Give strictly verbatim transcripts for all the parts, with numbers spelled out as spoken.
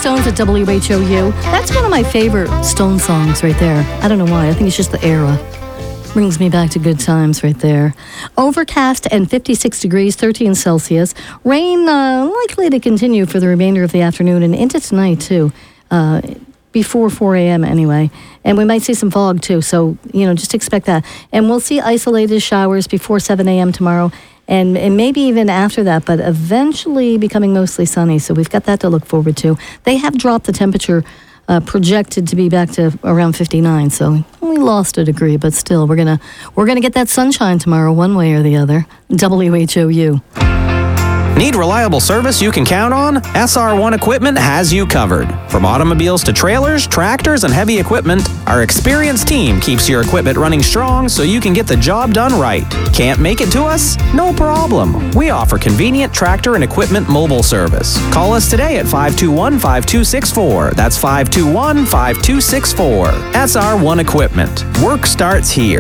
Stones at W H O U. That's one of my favorite Stone songs right there. I don't know why. I think it's just the era. Brings me back to good times right there. Overcast and fifty-six degrees, thirteen Celsius. Rain uh, likely to continue for the remainder of the afternoon and into tonight, too. Uh, before four a.m. anyway. And we might see some fog, too. So, you know, just expect that. And we'll see isolated showers before seven a.m. tomorrow. And, and maybe even after that, but eventually becoming mostly sunny. So we've got that to look forward to. They have dropped the temperature uh, projected to be back to around fifty-nine. So we lost a degree, but still, we're gonna we're gonna get that sunshine tomorrow, one way or the other. W H O U. Need reliable service you can count on? S R one Equipment has you covered. From automobiles to trailers, tractors, and heavy equipment, our experienced team keeps your equipment running strong so you can get the job done right. Can't make it to us? No problem. We offer convenient tractor and equipment mobile service. Call us today at five two one, five two six four. That's five two one, five two six four. S R one Equipment. Work starts here.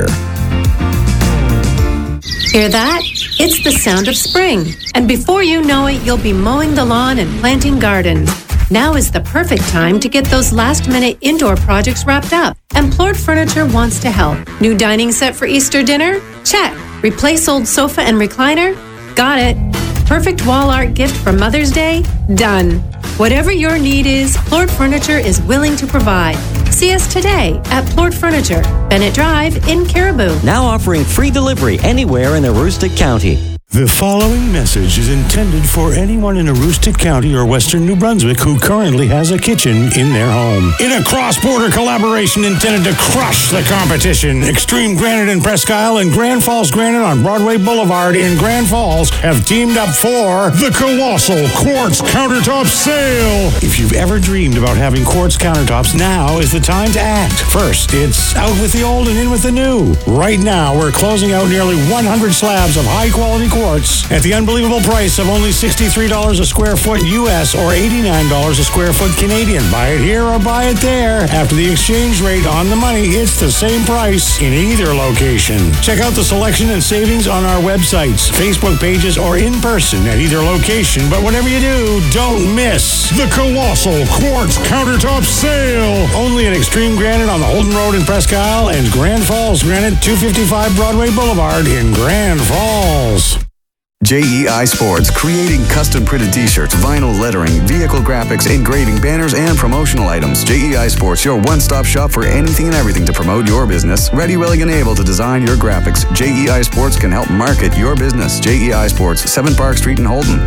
Hear that? It's the sound of spring. And before you know it, you'll be mowing the lawn and planting gardens. Now is the perfect time to get those last-minute indoor projects wrapped up. And Plord Furniture wants to help. New dining set for Easter dinner? Check. Replace old sofa and recliner? Got it. Perfect wall art gift for Mother's Day? Done. Whatever your need is, Plord Furniture is willing to provide. See us today at Plord Furniture, Bennett Drive in Caribou. Now offering free delivery anywhere in Aroostook County. The following message is intended for anyone in Aroostook County or Western New Brunswick who currently has a kitchen in their home. In a cross-border collaboration intended to crush the competition, Extreme Granite in Presque Isle and Grand Falls Granite on Broadway Boulevard in Grand Falls have teamed up for the Colossal Quartz Countertop Sale. If you've ever dreamed about having quartz countertops, now is the time to act. First, it's out with the old and in with the new. Right now, we're closing out nearly one hundred slabs of high-quality quartz at the unbelievable price of only sixty-three dollars a square foot U S or eighty-nine dollars a square foot Canadian. Buy it here or buy it there. After the exchange rate on the money, it's the same price in either location. Check out the selection and savings on our websites, Facebook pages, or in person at either location. But whatever you do, don't miss the Colossal Quartz Countertop Sale. Only at Extreme Granite on the Holden Road in Presque Isle and Grand Falls Granite, two fifty-five Broadway Boulevard in Grand Falls. J E I Sports, creating custom printed t-shirts, vinyl lettering, vehicle graphics, engraving, banners, and promotional items. J E I Sports, your one-stop shop for anything and everything to promote your business. Ready, willing, and able to design your graphics. J E I Sports can help market your business. J E I Sports, seven Park Street in Holden.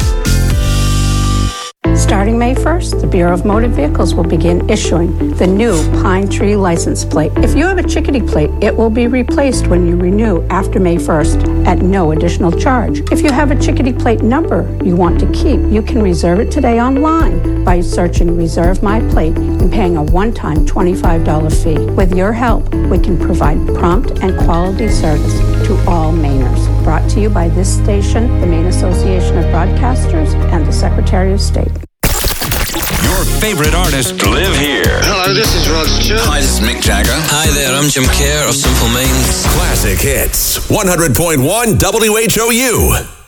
Starting May first, the Bureau of Motor Vehicles will begin issuing the new Pine Tree license plate. If you have a Chickadee plate, it will be replaced when you renew after May first at no additional charge. If you have a Chickadee plate number you want to keep, you can reserve it today online by searching Reserve My Plate and paying a one-time twenty-five dollars fee. With your help, we can provide prompt and quality service to all Mainers. Brought to you by this station, the Maine Association of Broadcasters, and the Secretary of State. Your favorite artists live here. Hello, this is Rod Stewart. Hi, this is Mick Jagger. Hi there, I'm Jim Kerr of Simple Minds. Classic Hits, one hundred point one W H O U.